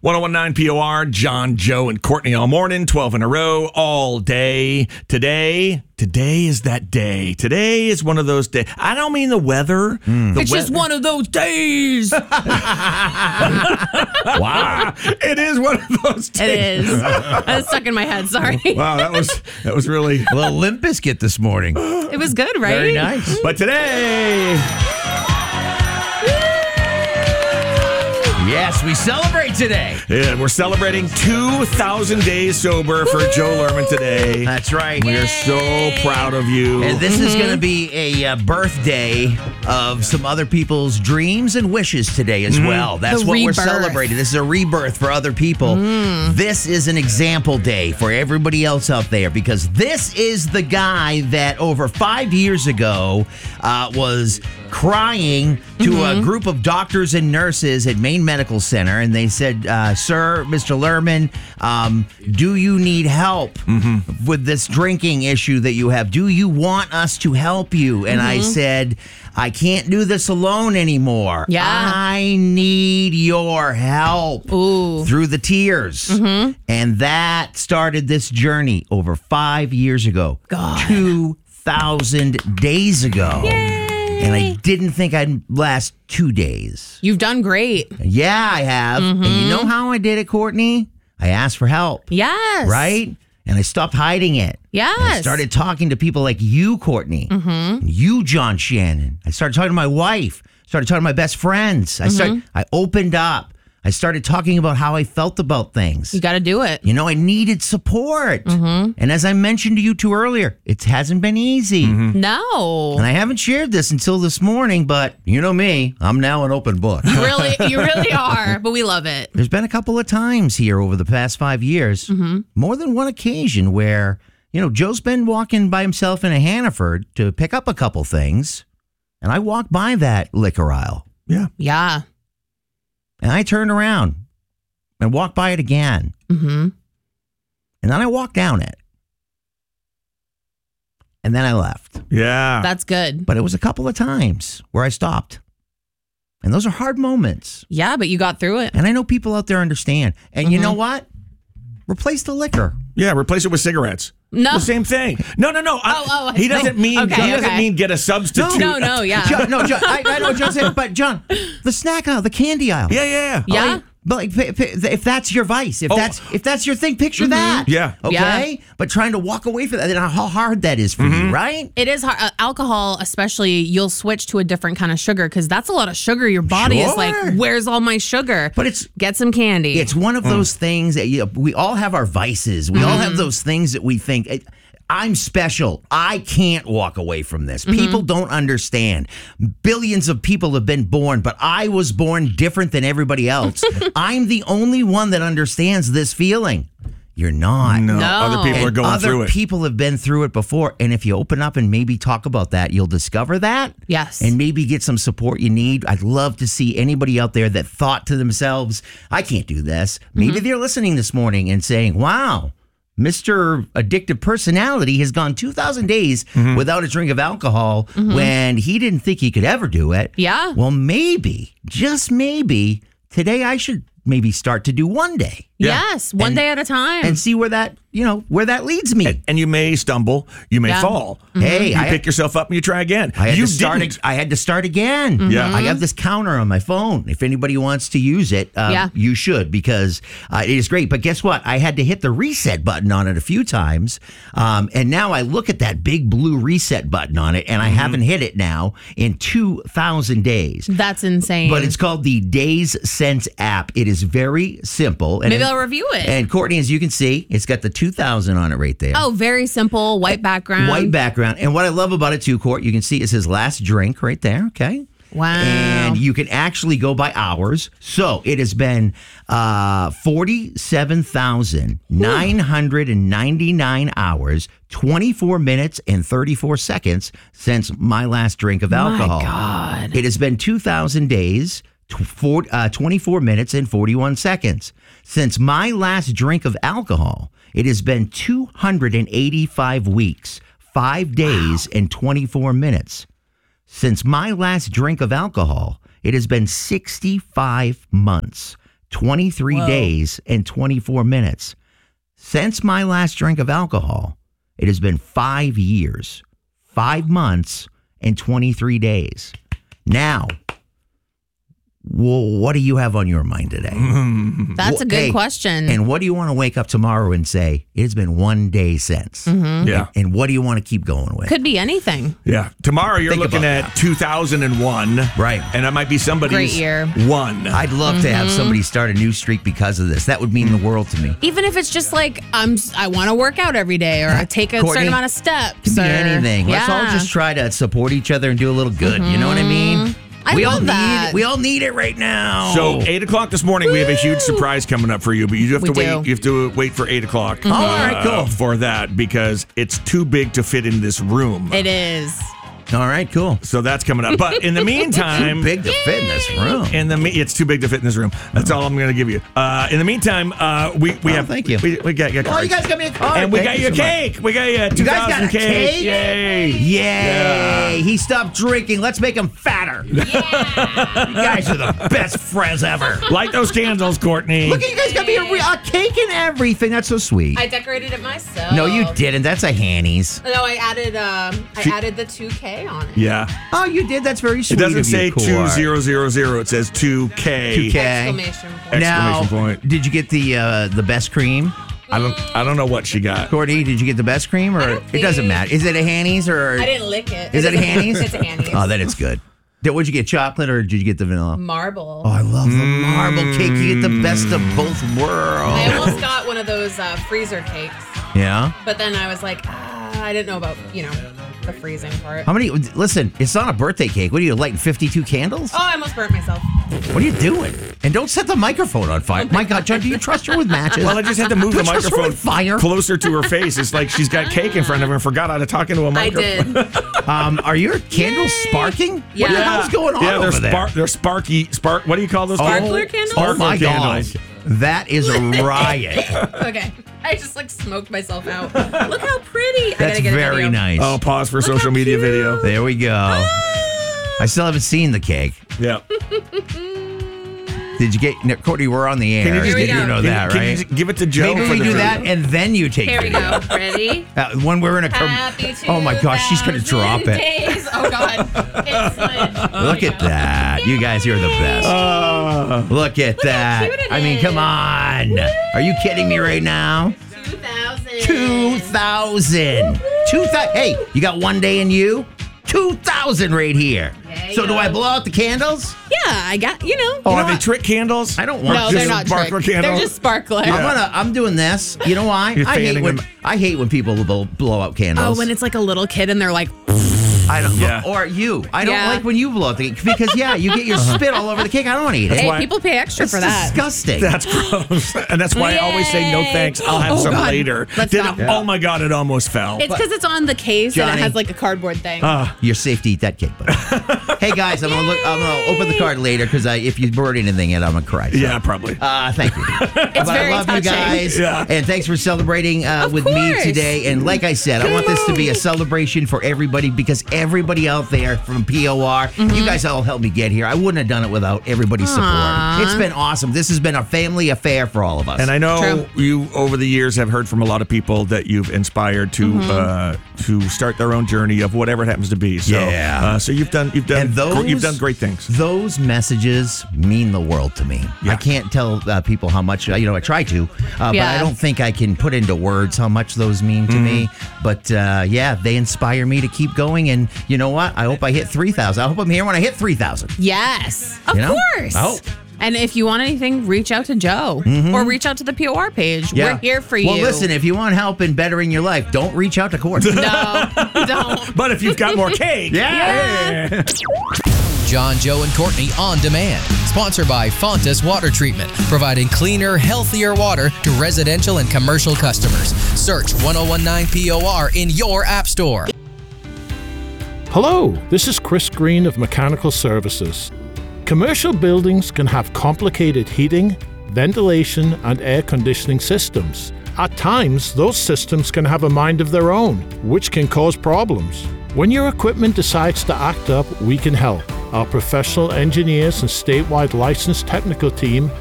1019 POR, John, Joe, and Courtney all morning, 12 in a row, all day. Today is that day. Today is one of those days. I don't mean the weather. It's just one of those days. Wow. It is one of those days. It is. That's stuck in my head. Sorry. Wow, that was really... A little Limp Bizkit this morning. It was good, right? Very nice. But today... Yes, we celebrate today. Yeah, we're celebrating 2,000 days sober for Joe Lerman today. That's right. We are so proud of you. And this is going to be a birthday of some other people's dreams and wishes today as well. That's The what we're rebirth. celebrating. This is a rebirth for other people. This is an example day for everybody else out there because this is the guy that over 5 years ago was crying to a group of doctors and nurses at Maine Medical Center, and they said, Sir, Mr. Lerman, do you need help with this drinking issue that you have? Do you want us to help you? And I said, I can't do this alone anymore. Yeah. I need your help. Ooh. Through the tears. And that started this journey over 5 years ago. God. 2,000 days ago. Yay. And I didn't think I'd last 2 days. You've done great. Yeah, I have. And you know how I did it, Courtney? I asked for help. Yes. Right? And I stopped hiding it. Yes. And I started talking to people like you, Courtney. And you, John Shannon. I started talking to my wife. Started talking to my best friends. I opened up. I started talking about how I felt about things. You got to do it. You know, I needed support. And as I mentioned to you two earlier, it hasn't been easy. No. And I haven't shared this until this morning, but you know me, I'm now an open book. You really are, but we love it. There's been a couple of times here over the past 5 years, more than one occasion where, you know, Joe's been walking by himself in a Hannaford to pick up a couple things, and I walked by that liquor aisle. Yeah. And I turned around and walked by it again. And then I walked down it. And then I left. Yeah. That's good. But it was a couple of times where I stopped. And those are hard moments. Yeah, but you got through it. And I know people out there understand. And you know what? Replace the liquor. Yeah, replace it with cigarettes. No. The same thing. No. He doesn't mean get a substitute. No, yeah. John, I know what John said, but John, the snack aisle, the candy aisle. Yeah. Yeah. But like, if that's your vice, if that's your thing, picture that. Yeah. Okay. Yeah. But trying to walk away from that, and how hard that is for you, right? It is hard. Alcohol, especially, you'll switch to a different kind of sugar because that's a lot of sugar. Your body is like, where's all my sugar? But get some candy. It's one of those things that we all have our vices. We all have those things that we think. I'm special. I can't walk away from this. People don't understand. Billions of people have been born, but I was born different than everybody else. I'm the only one that understands this feeling. You're not. No. Other people are going through it. Other people have been through it before. And if you open up and maybe talk about that, you'll discover that. Yes. And maybe get some support you need. I'd love to see anybody out there that thought to themselves, I can't do this. Maybe they're listening this morning and saying, wow, Mr. Addictive Personality has gone 2,000 days without a drink of alcohol when he didn't think he could ever do it. Yeah. Well, maybe, just maybe, today I should maybe start to do one day. Yes, one day at a time. And see where that leads me. And you may stumble, you may fall. Hey, you pick yourself up and you try again. I had to start again. Yeah. I have this counter on my phone. If anybody wants to use it, you should because it is great. But guess what? I had to hit the reset button on it a few times. And now I look at that big blue reset button on it and I haven't hit it now in 2,000 days. That's insane. But it's called the Days Sense app. It is very simple. And Maybe I'll review it. And Courtney, as you can see, it's got the 2,000 on it right there. Oh, very simple. White background. White background. And what I love about it too, Court, you can see it says last drink right there. Okay. Wow. And you can actually go by hours. So it has been 47,999 hours, 24 minutes, and 34 seconds since my last drink of alcohol. My God. It has been 2,000 days, 24 minutes, and 41 seconds. Since my last drink of alcohol, it has been 285 weeks, 5 days, and 24 minutes. Since my last drink of alcohol, it has been 65 months, 23 days and 24 minutes. Since my last drink of alcohol, it has been 5 years, 5 months, and 23 days. Now, what do you have on your mind today? That's a good question. And what do you want to wake up tomorrow and say, it's been 1 day since? Yeah. And what do you want to keep going with? Could be anything. Yeah. Tomorrow you're Think looking about at 2001. Right. And that might be somebody's Great year. one. I'd love to have somebody start a new streak because of this. That would mean the world to me. Even if it's just like I want to work out every day, or I take a Courtney, certain amount of steps, Could be or anything. Let's all just try to support each other and do a little good. You know what I mean? I love that. We all need it right now. So 8 o'clock this morning, we have a huge surprise coming up for you, but you have to We wait. do. You have to wait for 8 o'clock. All right, cool. For that, because it's too big to fit in this room. It is. All right, cool. So that's coming up. But in the meantime, Big to fit in this room. it's too big to fit in this room. That's all I'm going to give you. In the meantime, we have. thank you. We got your Oh, cards. you guys got me a card. And we Thank got you you a so much. cake. We got you a 2000 You guys got a cake? Yay! Yay! Yeah. He stopped drinking. Let's make him fatter. You guys are the best friends ever. Light those candles, Courtney. Look at you guys got me a cake and everything. That's so sweet. I decorated it myself. No, you didn't. That's a Hanny's. No, I added the 2K on it. Yeah. Oh, you did. That's very It sweet. doesn't of say you, Court. 2000. It says 2K. 2K. Exclamation point. Now, Exclamation point. did you get the best cream? I don't know what she got. Courtney, did you get the best cream, or don't it doesn't think- matter? Is it a Hanny's or? I didn't lick it. Is it a Hanny's? It's a Hanny's. Oh, then it's good. What'd you get? Chocolate or did you get the vanilla? Marble. Oh, I love the marble cake. You get the best of both I worlds. almost got one of those freezer cakes, Yeah. but then I was like, I didn't know about the freezing part. How many? Listen, it's not a birthday cake. What are you lighting? 52 candles? Oh, I almost burnt myself. What are you doing? And don't set the microphone on fire. My God, John, do you trust her with matches? Well, I just had to move the Don't you trust her microphone with fire. closer to her face. It's like she's got cake in front of her and forgot how to talk into a I microphone. did. Are your candles Yay. sparking? Yeah. What the hell's going on Yeah, over there? they're sparky. What do you call those? Sparkler candles? Oh my candles. God. That is a riot. Okay. I just smoked myself out. Look how pretty. I That's gotta get a very video. nice. Oh, pause for Look social how media cute. video. There we go. I still haven't seen the cake. Yeah. Did you get Courtney? We're on the air. Can you just Here we you go. know that, Can you right? just give it to Joe? Maybe for we the do video? that and then you take Here we video. go. Ready? When we're in a Happy oh my gosh, she's gonna 2000 drop it. days. Oh God. It's lit. Oh, Look here at we go. that. You guys are the best. Look at that. cute it I mean, come is. on. Are you kidding me right now? 2000. 2,000. 2,000. Hey, you got 1 day in you? 2,000 right here. There So you do I go. blow out the candles? Yeah, I got, Oh, You are know they what? trick candles? I don't want No, to. they're not sparkler trick. candles? They're just sparkler. I'm doing this. You know why? You're fanning them. I hate when people blow out candles. Oh, when it's like a little kid and they're like, I don't. Yeah. Or you. I don't Yeah. like when you blow out the cake because you get your spit all over the cake. I don't want to eat it. hey, why- people pay extra It's for that. disgusting. That's gross. And that's why I always say no Yay. thanks. I'll have Oh, some God. later. Let's Did not. it- Oh my God, it almost fell. It's because it's on the case and Johnny. it has like a cardboard thing. You're safe to eat that cake, buddy. Hey guys, I'm gonna open the card later because if you burn anything in, I'm gonna cry. So, Yeah, probably. thank you. But very I love you touching. guys, Yeah. and thanks for celebrating with me course. today. And like I said, I want this to be a celebration for everybody because everybody out there from POR, you guys all helped me get here. I wouldn't have done it without everybody's support. Aw. It's been awesome. This has been a family affair for all of us. And I know True. you, over the years, have heard from a lot of people that you've inspired to start their own journey of whatever it happens to be. So, Yeah. so you've done And those- you've done great things. Those messages mean the world to me. Yeah. I can't tell people how much, I try to, but Yeah. I don't think I can put into words how much those mean to me. But they inspire me to keep going. And you know what? I hope I hit 3,000. I hope I'm here when I hit 3,000. Yes, of You know? course. Oh. And if you want anything, reach out to Joe or reach out to the POR page. Yeah. We're here for you. Well, listen, if you want help in bettering your life, don't reach out to Courtney. No, don't. But if you've got more cake, Yeah. John, Joe, and Courtney On Demand. Sponsored by Fontas Water Treatment, providing cleaner, healthier water to residential and commercial customers. Search 1019 POR in your app store. Hello, this is Chris Green of Mechanical Services. Commercial buildings can have complicated heating, ventilation, and air conditioning systems. At times, those systems can have a mind of their own, which can cause problems. When your equipment decides to act up, we can help. Our professional engineers and statewide licensed technical team